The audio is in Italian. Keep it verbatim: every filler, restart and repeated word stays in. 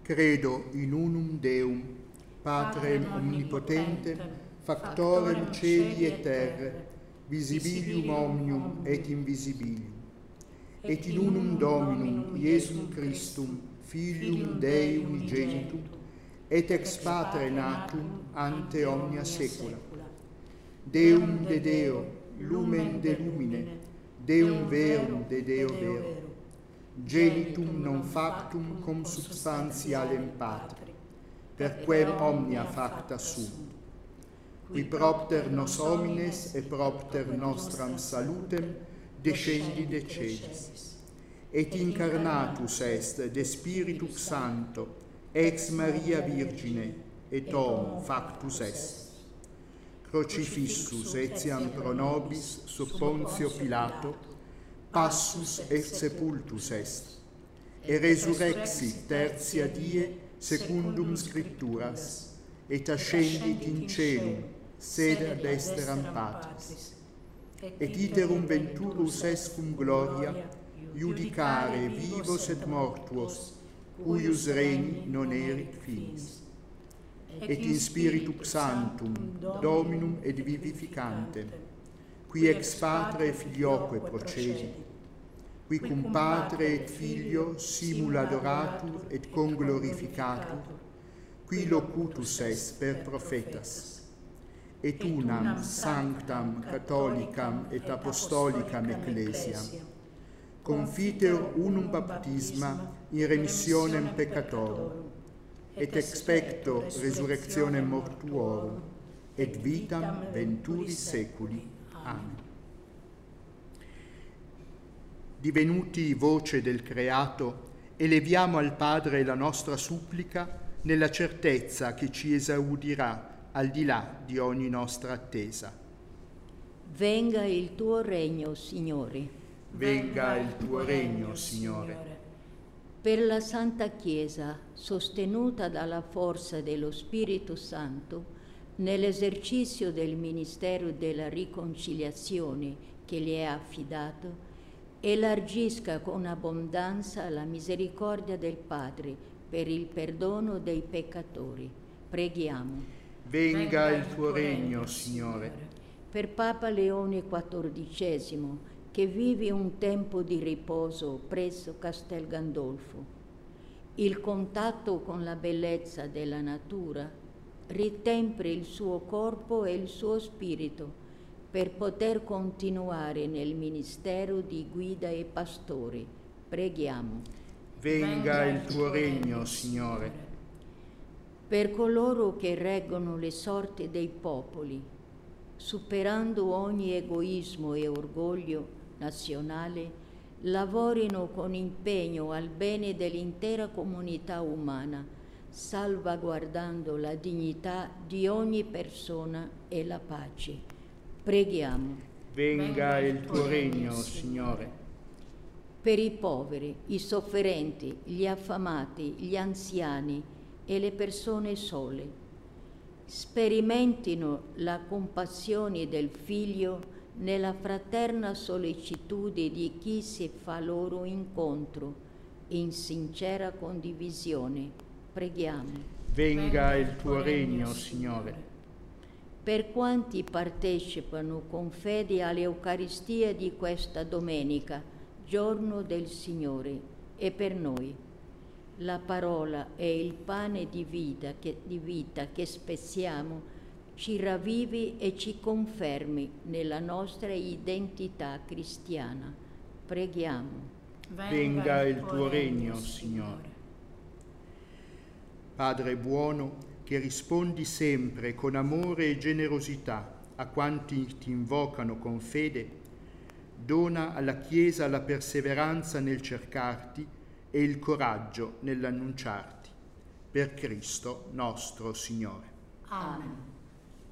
Credo in unum Deum, Patrem omnipotente, factorem celi et terre, visibilium omnium et invisibilium, et in unum Dominum Iesum Christum, Filium Dei unigenitum, et ex Patre natum ante omnia saecula, Deum de Deo, lumen de lumine, Deum verum de Deo vero, genitum non factum cum substantialem Patri, per quem omnia facta sunt, qui propter nos homines e propter nostram salutem descendi de celis, et incarnatus est de Spiritus Sancto, ex Maria Virgine, et homo factus est. Crocifissus etiam pro nobis sub Pontio Pilato, passus et sepultus est, et resurrexit tertia die secundum Scripturas, et ascendit in celum, sede ad esteram Patris, et iterum venturus est cum gloria, judicare vivos et mortuos, cuius regni non erit finis, et in Spiritu Sanctum, Dominum et vivificantem, qui ex Patre Filioque procedit, qui cum Patre et Filio simul adoratur et conglorificatur, qui locutus est per prophetas, et unam sanctam catholicam et apostolicam ecclesiam, confiteor unum baptisma in remissionem peccatorum, et expecto resurrectionem mortuorum, et vitam venturis seculi. Amen. Divenuti voce del creato, eleviamo al Padre la nostra supplica nella certezza che ci esaudirà al di là di ogni nostra attesa. Venga il tuo regno, Signore. Venga il tuo regno, Signore. Per la Santa Chiesa, sostenuta dalla forza dello Spirito Santo, nell'esercizio del ministero della riconciliazione che gli è affidato, elargisca con abbondanza la misericordia del Padre per il perdono dei peccatori. Preghiamo. Venga il tuo regno, Signore. Per Papa Leone quattordicesimo, che vive un tempo di riposo presso Castel Gandolfo, il contatto con la bellezza della natura ritempri il suo corpo e il suo spirito per poter continuare nel ministero di guida e pastore. Preghiamo. Venga il tuo regno, Signore. Per coloro che reggono le sorti dei popoli, superando ogni egoismo e orgoglio nazionale, lavorino con impegno al bene dell'intera comunità umana, salvaguardando la dignità di ogni persona e la pace. Preghiamo. Venga il tuo regno, Signore. Per i poveri, i sofferenti, gli affamati, gli anziani e le persone sole, sperimentino la compassione del Figlio nella fraterna sollecitudine di chi si fa loro incontro in sincera condivisione. Preghiamo. Venga il tuo regno, Signore. Per quanti partecipano con fede all'Eucaristia di questa domenica, giorno del Signore, e per noi, la parola è il pane di vita che, di vita che spezziamo, ci ravvivi e ci confermi nella nostra identità cristiana. Preghiamo. Venga il tuo regno, Signore. Padre buono, che rispondi sempre con amore e generosità a quanti ti invocano con fede, dona alla Chiesa la perseveranza nel cercarti e il coraggio nell'annunciarti. Per Cristo nostro Signore. Amen.